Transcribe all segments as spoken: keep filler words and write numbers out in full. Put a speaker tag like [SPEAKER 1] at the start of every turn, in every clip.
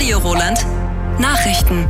[SPEAKER 1] Radio Roland. Nachrichten.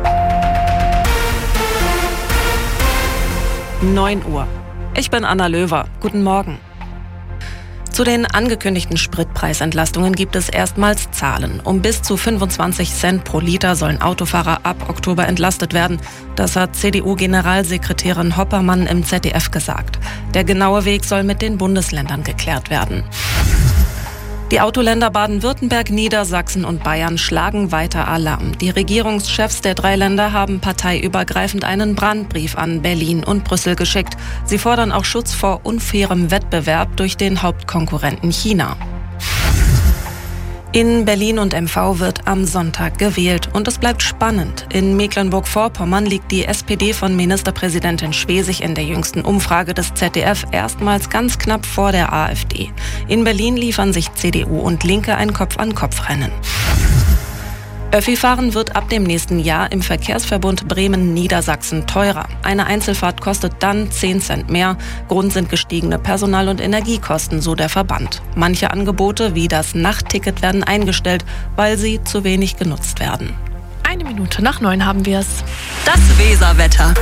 [SPEAKER 2] neun Uhr. Ich bin Anna Löwer. Guten Morgen. Zu den angekündigten Spritpreisentlastungen gibt es erstmals Zahlen. Um bis zu fünfundzwanzig Cent pro Liter sollen Autofahrer ab Oktober entlastet werden. Das hat C D U-Generalsekretärin Hoppermann im Z D F gesagt. Der genaue Weg soll mit den Bundesländern geklärt werden. Die Autoländer Baden-Württemberg, Niedersachsen und Bayern schlagen weiter Alarm. Die Regierungschefs der drei Länder haben parteiübergreifend einen Brandbrief an Berlin und Brüssel geschickt. Sie fordern auch Schutz vor unfairem Wettbewerb durch den Hauptkonkurrenten China. In Berlin und M V wird am Sonntag gewählt und es bleibt spannend. In Mecklenburg-Vorpommern liegt die S P D von Ministerpräsidentin Schwesig in der jüngsten Umfrage des Z D F erstmals ganz knapp vor der AfD. In Berlin liefern sich C D U und Linke ein Kopf-an-Kopf-Rennen. Öffi-Fahren wird ab dem nächsten Jahr im Verkehrsverbund Bremen-Niedersachsen teurer. Eine Einzelfahrt kostet dann zehn Cent mehr. Grund sind gestiegene Personal- und Energiekosten, so der Verband. Manche Angebote wie das Nachtticket werden eingestellt, weil sie zu wenig genutzt werden.
[SPEAKER 3] Eine Minute nach neun haben wir es.
[SPEAKER 1] Das Weserwetter.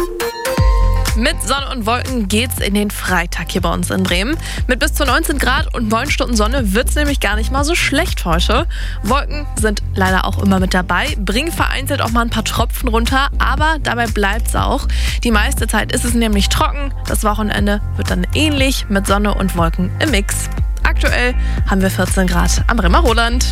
[SPEAKER 3] Mit Sonne und Wolken geht's in den Freitag hier bei uns in Bremen. Mit bis zu neunzehn Grad und neun Stunden Sonne wird's nämlich gar nicht mal so schlecht heute. Wolken sind leider auch immer mit dabei, bringen vereinzelt auch mal ein paar Tropfen runter, aber dabei bleibt's auch. Die meiste Zeit ist es nämlich trocken. Das Wochenende wird dann ähnlich mit Sonne und Wolken im Mix. Aktuell haben wir vierzehn Grad am Bremer Roland.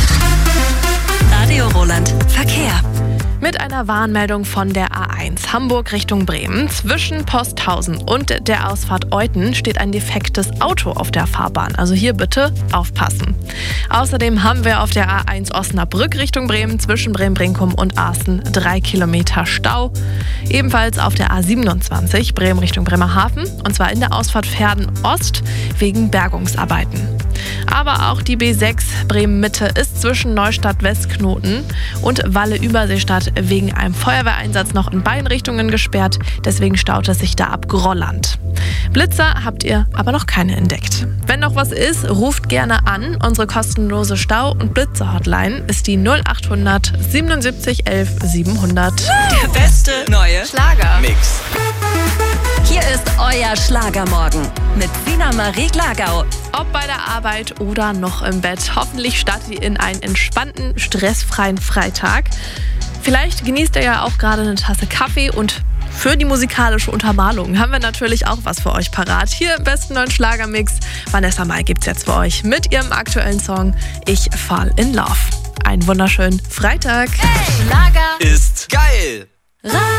[SPEAKER 1] Radio Roland. Verkehr.
[SPEAKER 3] Mit einer Warnmeldung von der A eins Hamburg Richtung Bremen. Zwischen Posthausen und der Ausfahrt Euthen steht ein defektes Auto auf der Fahrbahn. Also hier bitte aufpassen. Außerdem haben wir auf der A eins Osnabrück Richtung Bremen zwischen Bremen-Brinkum und Arsten drei Kilometer Stau. Ebenfalls auf der A siebenundzwanzig Bremen Richtung Bremerhaven und zwar in der Ausfahrt Verden Ost wegen Bergungsarbeiten. Aber auch die B sechs Bremen-Mitte ist zwischen Neustadt-Westknoten und Walle-Überseestadt wegen einem Feuerwehreinsatz noch in beiden Richtungen gesperrt. Deswegen staut es sich da ab Grolland. Blitzer habt ihr aber noch keine entdeckt. Wenn noch was ist, ruft gerne an. Unsere kostenlose Stau- und Blitzer-Hotline ist die null acht hundert siebenundsiebzig elf siebenhundert.
[SPEAKER 1] Der beste neue
[SPEAKER 3] Schlager-Mix.
[SPEAKER 1] Hier ist euer Schlagermorgen mit Sina Marie Glagau.
[SPEAKER 3] Ob bei der Arbeit oder noch im Bett, hoffentlich startet ihr in einen entspannten, stressfreien Freitag. Vielleicht genießt ihr ja auch gerade eine Tasse Kaffee und für die musikalische Untermalung haben wir natürlich auch was für euch parat. Hier im besten neuen Schlagermix. Vanessa Mai gibt's jetzt für euch mit ihrem aktuellen Song Ich fall in love. Einen wunderschönen Freitag.
[SPEAKER 1] Hey, Schlager
[SPEAKER 4] ist geil.